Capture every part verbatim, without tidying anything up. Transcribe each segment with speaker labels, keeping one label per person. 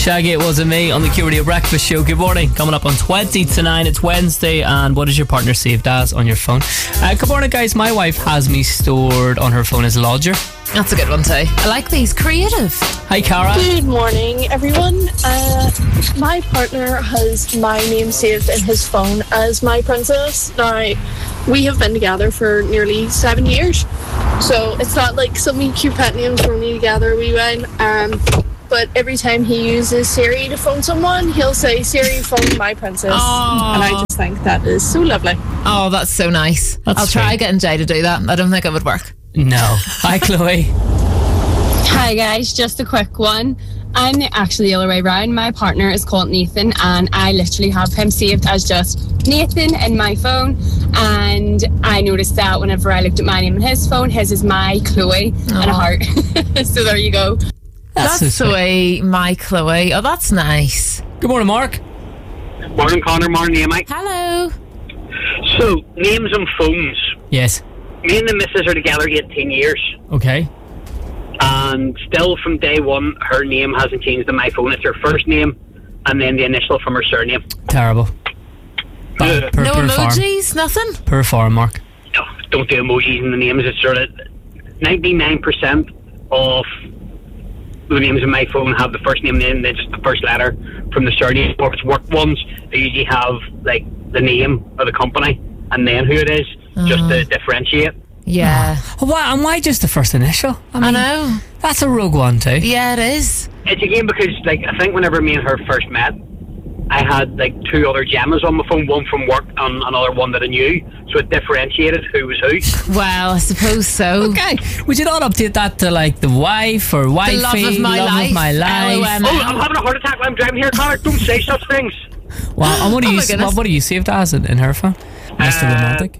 Speaker 1: Shaggy, It Wasn't Me on the Q Radio Breakfast Show. Good morning. Coming up on twenty to nine. It's Wednesday, and what is your partner saved as on your phone? Uh, good morning, guys. My wife has me stored on her phone as Lodger.
Speaker 2: That's a good one too. I like these. Creative.
Speaker 1: Hi, Cara.
Speaker 3: Good morning, everyone. Uh, my partner has my name saved in his phone as My Princess. Now, we have been together for nearly seven years, so it's not like some cute pet names we're only together we went. Um, but every time he uses Siri to phone someone, he'll say, Siri, phone My Princess.
Speaker 2: Aww.
Speaker 3: And I just think that is so lovely.
Speaker 2: Oh, that's so nice.
Speaker 1: That's
Speaker 2: I'll try
Speaker 1: sweet.
Speaker 2: getting Jay to do that. I don't think it would work.
Speaker 1: No. Hi, Chloe.
Speaker 4: Hi guys, just a quick one. I'm actually the other way around. My partner is called Nathan, and I literally have him saved as just Nathan in my phone. And I noticed that whenever I looked at my name in his phone, his is My Chloe and a heart. So there you go.
Speaker 1: That's,
Speaker 2: That's
Speaker 1: so
Speaker 2: the way My Chloe. Oh, that's nice.
Speaker 1: Good morning, Mark.
Speaker 5: Morning, Connor. Morning, Ian, Mike.
Speaker 2: Hello.
Speaker 5: So, names and phones.
Speaker 1: Yes.
Speaker 5: Me and the missus are together eighteen years.
Speaker 1: Okay.
Speaker 5: And still from day one, her name hasn't changed on my phone. It's her first name and then the initial from her surname.
Speaker 1: Terrible. Bad.
Speaker 5: Uh,
Speaker 1: Per,
Speaker 2: No
Speaker 1: per farm.
Speaker 2: emojis, nothing?
Speaker 1: Per farm, Mark.
Speaker 5: No, don't do emojis in the names. It's sort of ninety-nine percent of the names in my phone have the first name and then just the first letter from the surname. Or if it's work ones, they usually have like the name of the company and then who it is, just to differentiate.
Speaker 2: Yeah.
Speaker 1: Oh, why, and why just the first initial? I,
Speaker 2: I
Speaker 1: mean,
Speaker 2: know.
Speaker 1: That's a rogue one, too.
Speaker 2: Yeah, it is.
Speaker 5: It's again because, like, I think whenever me and her first met, I had like two other Gemmas on my phone, one from work and another one that I knew, so it differentiated who was who.
Speaker 2: Well, I suppose so.
Speaker 1: Okay. Would you not update that to like the wife or wifey?
Speaker 2: The love of my
Speaker 1: love
Speaker 2: life.
Speaker 1: Of my life.
Speaker 2: L O M.
Speaker 5: Oh, I'm having a heart attack while I'm driving here, Connor. Don't say such things.
Speaker 1: Wow. And what do
Speaker 2: Oh
Speaker 1: you?
Speaker 2: my goodness.
Speaker 1: What, what are you saved as in, in her phone? Mister
Speaker 5: Uh,
Speaker 1: Romantic.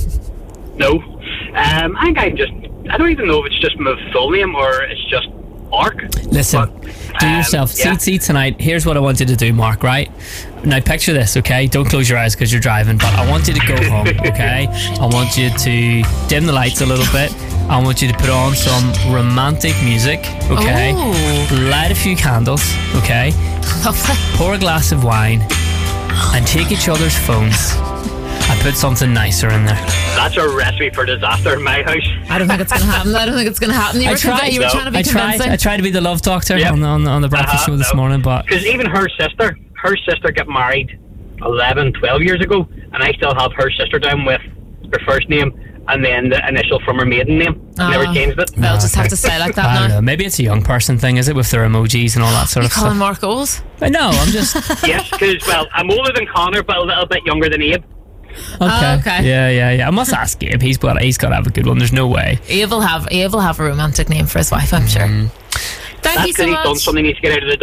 Speaker 5: No. Um, I think I just, I don't even know if it's just my full name or it's just Mark.
Speaker 1: Listen,
Speaker 5: But,
Speaker 1: do
Speaker 5: um,
Speaker 1: yourself.
Speaker 5: yeah.
Speaker 1: See, see tonight. Here's what I want you to do, Mark. Right now, picture this. Okay, don't close your eyes because you're driving. But I want you to go home. Okay, I want you to dim the lights a little bit. I want you to put on some romantic music. Okay,
Speaker 2: Oh.
Speaker 1: light a few candles. Okay,
Speaker 2: Lovely.
Speaker 1: pour a glass of wine, and take each other's phones. I put something nicer in there.
Speaker 5: That's a recipe for disaster in my house.
Speaker 2: I don't think it's going to happen. I don't think it's going to happen. You
Speaker 1: I
Speaker 2: were,
Speaker 1: tried.
Speaker 2: conv- you were
Speaker 5: No.
Speaker 2: trying to be
Speaker 1: I tried.
Speaker 2: convincing.
Speaker 1: I tried to be the love doctor
Speaker 5: Yep.
Speaker 1: on, the, on, the, on the breakfast
Speaker 5: Uh-huh,
Speaker 1: show this
Speaker 5: no.
Speaker 1: morning, but
Speaker 5: Because even her sister, her sister got married eleven, twelve years ago, and I still have her sister down with her first name and then the initial from her maiden name.
Speaker 2: Ah.
Speaker 5: Never changed it.
Speaker 2: They'll just have
Speaker 1: okay.
Speaker 2: to say like
Speaker 1: I
Speaker 2: that
Speaker 1: don't
Speaker 2: now.
Speaker 1: know. Maybe it's a young person thing, is it, with their emojis and all that sort
Speaker 2: You
Speaker 1: of
Speaker 2: call him
Speaker 1: stuff?
Speaker 2: Mark Oles?
Speaker 1: I know. I'm just
Speaker 5: Yes, because, well, I'm older than Connor, but a little bit younger than Abe.
Speaker 1: okay.
Speaker 2: Oh, okay.
Speaker 1: Yeah, yeah, yeah. I must ask Gabe. He's got. He's got to have a good one. There's no way.
Speaker 2: Eve will have, Eve will have a romantic name for his wife, I'm sure.
Speaker 1: Mm.
Speaker 2: Thank
Speaker 5: That's
Speaker 2: you
Speaker 5: because
Speaker 2: so
Speaker 5: he's done
Speaker 2: much.
Speaker 5: something, he needs to get out of the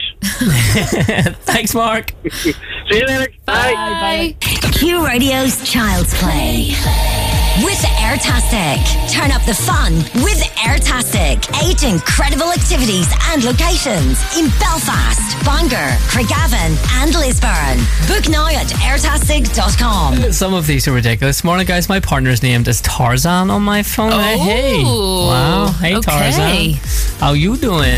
Speaker 5: doghouse.
Speaker 1: Thanks, Mark.
Speaker 5: See you later. Bye.
Speaker 2: Bye.
Speaker 6: Q Radio's Child's Play. With Airtastic. Turn up the fun with Airtastic. Eight incredible activities and locations in Belfast, Bangor, Craigavon and Lisburn. Book now at airtastic dot com.
Speaker 1: Some of these are ridiculous. Morning, guys. My partner's named is Tarzan on my phone.
Speaker 2: Oh,
Speaker 1: hey. Wow. Hey,
Speaker 2: okay.
Speaker 1: Tarzan. How you doing?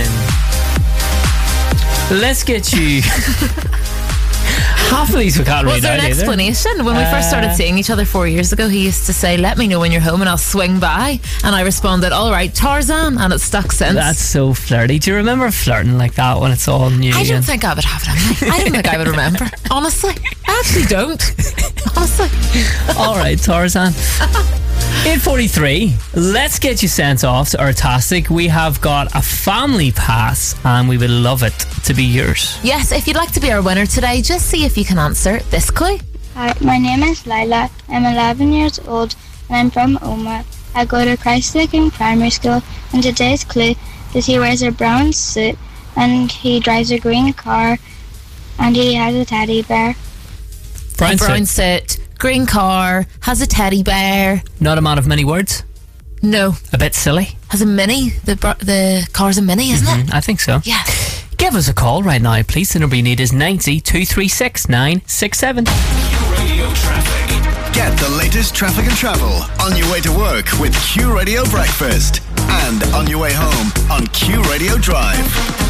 Speaker 1: Let's get you. Half of these we can't
Speaker 2: Was
Speaker 1: read
Speaker 2: there
Speaker 1: out
Speaker 2: an
Speaker 1: either.
Speaker 2: explanation? When we first started
Speaker 1: Uh,
Speaker 2: seeing each other four years ago, he used to say, let me know when you're home and I'll swing by. And I responded, all right, Tarzan. And it's stuck since.
Speaker 1: That's so flirty. Do you remember flirting like that when it's all new?
Speaker 2: I don't
Speaker 1: again?
Speaker 2: think I would have it in me. I don't think I would remember. Honestly. I actually don't. Honestly.
Speaker 1: All right, Tarzan. eight forty-three. Let's get you sent off to Airtastic. We have got a family pass and we would love it to be yours.
Speaker 2: Yes, if you'd like to be our winner today, just see if you can answer this clue.
Speaker 7: Hi, my name is Lila. I'm eleven years old and I'm from Oma. I go to Christ the King Primary School, and today's clue is he wears a brown suit and he drives a green car and he has a teddy bear.
Speaker 1: Brown
Speaker 2: a brown
Speaker 1: suit.
Speaker 2: suit, green car, has a teddy bear.
Speaker 1: Not a man of many words.
Speaker 2: No,
Speaker 1: A bit silly.
Speaker 2: has a mini. The bro- the car's a mini, isn't it?
Speaker 1: Mm, I think so.
Speaker 2: Yeah.
Speaker 1: Give us a call right now, please. The number you need is ninety, two three six, nine six seven.
Speaker 8: Radio traffic. Get the latest traffic and travel on your way to work with Q Radio Breakfast and on your way home on Q Radio Drive.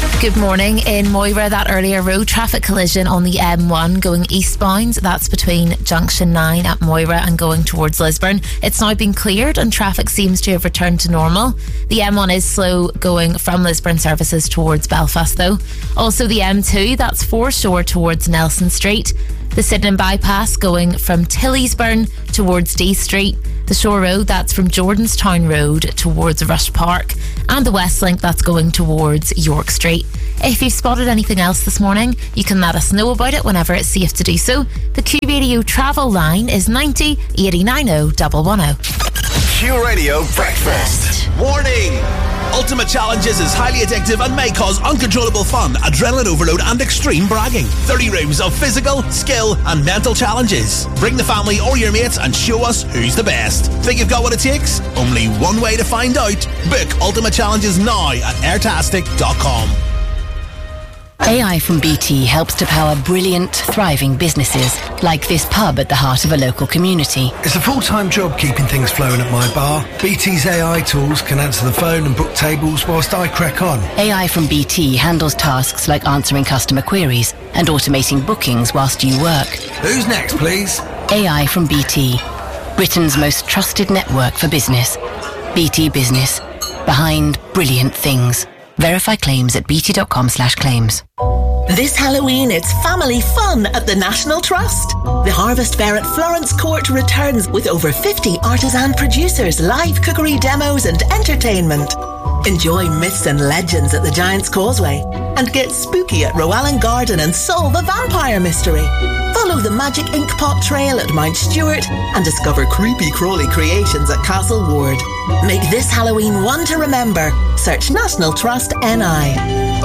Speaker 2: Good morning. In Moira, that earlier road traffic collision on the M one going eastbound, that's between Junction nine at Moira and going towards Lisburn. It's now been cleared and traffic seems to have returned to normal. The M one is slow going from Lisburn services towards Belfast though. Also the M two, that's foreshore towards Nelson Street. The Sydenham bypass going from Tillysburn towards D Street. The Shore Road, that's from Jordanstown Road towards Rush Park. And the West Link, that's going towards York Street. If you've spotted anything else this morning, you can let us know about it whenever it's safe to do so. The Q Radio travel line is ninety eighty ninety one one zero.
Speaker 8: Q Radio Breakfast.
Speaker 9: Warning! Ultimate Challenges is highly addictive and may cause uncontrollable fun, adrenaline overload and extreme bragging. thirty rooms of physical, skill and mental challenges. Bring the family or your mates and show us who's the best. Think you've got what it takes? Only one way to find out. Book Ultimate Challenges now at airtastic dot com.
Speaker 10: A I from B T helps to power brilliant, thriving businesses, like this pub at the heart of a local community.
Speaker 11: It's a full-time job keeping things flowing at my bar. B T's A I tools can answer the phone and book tables whilst I crack on.
Speaker 10: A I from B T handles tasks like answering customer queries and automating bookings whilst you work.
Speaker 11: Who's next, please?
Speaker 10: A I from B T, Britain's most trusted network for business. B T Business, behind brilliant things. Verify claims at bt.com slash claims.
Speaker 12: This Halloween, it's family fun at the National Trust. The Harvest Fair at Florence Court returns with over fifty artisan producers, live cookery demos and entertainment. Enjoy myths and legends at the Giant's Causeway and get spooky at Rowallan Garden and solve a vampire mystery. Follow the Magic Ink Pot Trail at Mount Stewart and discover creepy crawly creations at Castle Ward. Make this Halloween one to remember. Search National Trust N I.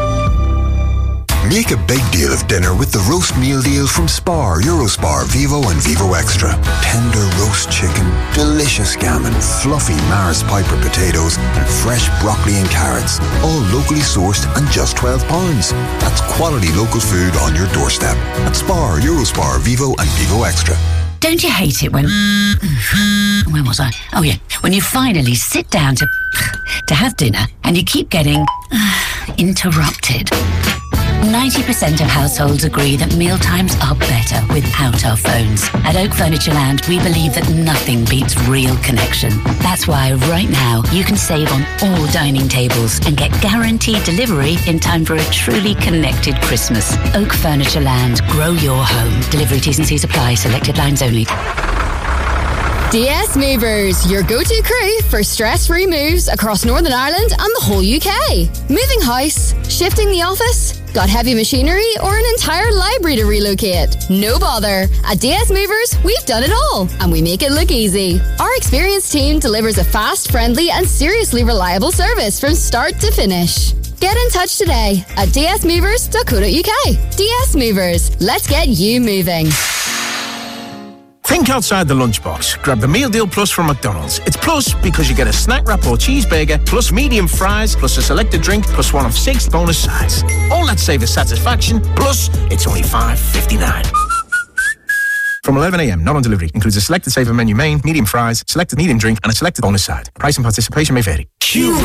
Speaker 13: Make a big deal of dinner with the roast meal deal from Spar, Eurospar, Vivo and Vivo Extra. Tender roast chicken, delicious gammon, fluffy Mars Piper potatoes and fresh broccoli and carrots. All locally sourced and just twelve pounds. That's quality local food on your doorstep. At Spar, Eurospar, Vivo and Vivo Extra.
Speaker 14: Don't you hate it when... Where was I? Oh yeah, when you finally sit down to to have dinner and you keep getting interrupted. ninety percent of households agree that mealtimes are better without our phones. At Oak Furniture Land, we believe that nothing beats real connection. That's why right now you can save on all dining tables and get guaranteed delivery in time for a truly connected Christmas. Oak Furniture Land. Grow your home. Delivery T's and C's apply. Selected lines only.
Speaker 15: D S Movers, your go-to crew for stress-free moves across Northern Ireland and the whole U K. Moving house, shifting the office, got heavy machinery or an entire library to relocate? No bother. At D S Movers, we've done it all and we make it look easy. Our experienced team delivers a fast, friendly and seriously reliable service from start to finish. Get in touch today at d s movers dot co dot u k. D S Movers, let's get you moving.
Speaker 9: Think outside the lunchbox. Grab the Meal Deal Plus from McDonald's. It's plus because you get a snack wrap or cheeseburger, plus medium fries, plus a selected drink, plus one of six bonus sides. All that savor satisfaction, plus it's only five fifty-nine. From eleven a.m, not on delivery. Includes a selected saver menu main, medium fries, selected medium drink, and a selected bonus side. Price and participation may vary.
Speaker 8: Q